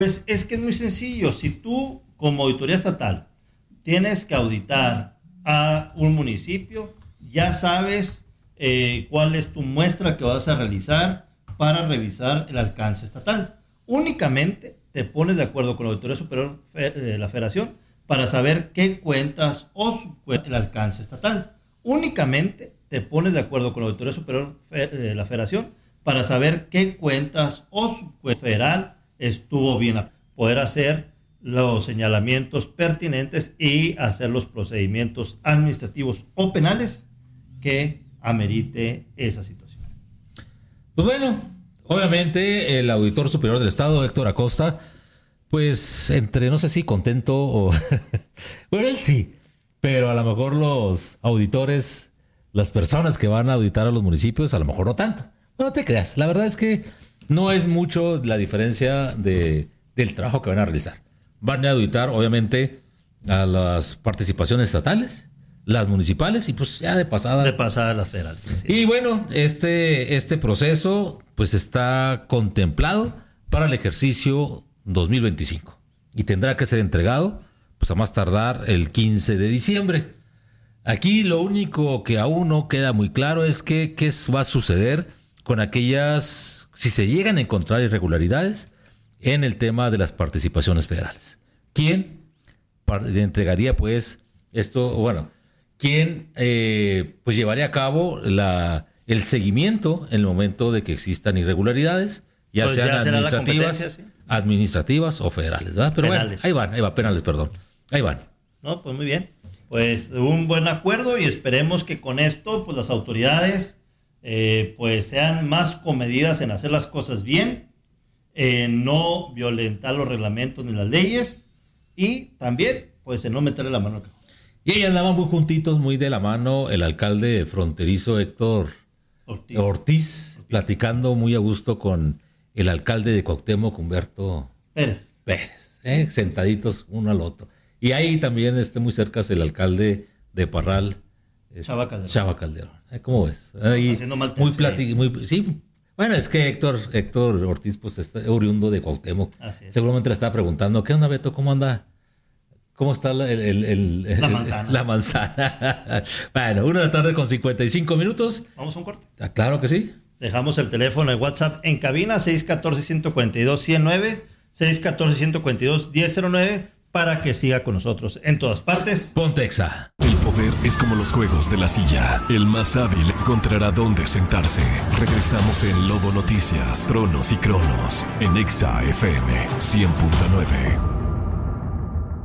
Pues es que es muy sencillo. Si tú, como auditoría estatal, tienes que auditar a un municipio, ya sabes cuál es tu muestra que vas a realizar para revisar el alcance estatal. Únicamente te pones de acuerdo con la Auditoría Superior de la Federación para saber qué cuentas o el alcance estatal. Únicamente te pones de acuerdo con la Auditoría Superior de la Federación para saber qué cuentas o federal estuvo bien, poder hacer los señalamientos pertinentes y hacer los procedimientos administrativos o penales que amerite esa situación. Pues bueno, obviamente el Auditor Superior del Estado, Héctor Acosta, pues entre no sé si contento o... bueno, él sí, pero a lo mejor los auditores, las personas que van a auditar a los municipios, a lo mejor no tanto. No te creas, la verdad es que no es mucho la diferencia del trabajo que van a realizar. Van a auditar, obviamente, a las participaciones estatales, las municipales y pues ya de pasada las federales. Y bueno, este proceso pues está contemplado para el ejercicio 2025 y tendrá que ser entregado pues a más tardar el 15 de diciembre. Aquí lo único que aún no queda muy claro es qué va a suceder con aquellas, si se llegan a encontrar irregularidades en el tema de las participaciones federales. ¿Quién entregaría pues esto? Bueno, ¿quién pues llevaría a cabo el seguimiento en el momento de que existan irregularidades, ya pues sean administrativas o federales, ¿verdad? Pero penales. Bueno, ahí va, penales, perdón. Ahí van. No, pues muy bien. Pues un buen acuerdo y esperemos que con esto pues las autoridades pues sean más comedidas en hacer las cosas bien, no violentar los reglamentos ni las leyes y también pues en no meterle la mano al cajón. Y ahí andaban muy juntitos, muy de la mano, el alcalde fronterizo Héctor Ortiz, platicando muy a gusto con el alcalde de Cuauhtémoc, Humberto Pérez, sentaditos uno al otro. Y ahí también muy cerca es el alcalde de Parral, Chava Calderón. ¿Cómo ves? Ahí, haciendo mal muy sí. Bueno, es que Héctor Ortiz pues está oriundo de Cuauhtémoc. Seguramente le estaba preguntando, ¿qué onda, Beto? ¿Cómo anda? ¿Cómo está la manzana? Bueno, 1:00 con 55 minutos. ¿Vamos a un corte? Claro que sí. Dejamos el teléfono de WhatsApp en cabina, 614-142-109, 614-142-1009, para que siga con nosotros en todas partes. Ponte Exa. El poder es como los juegos de la silla. El más hábil encontrará dónde sentarse. Regresamos en Lobo Noticias, Tronos y Cronos, en Exa FM 100.9.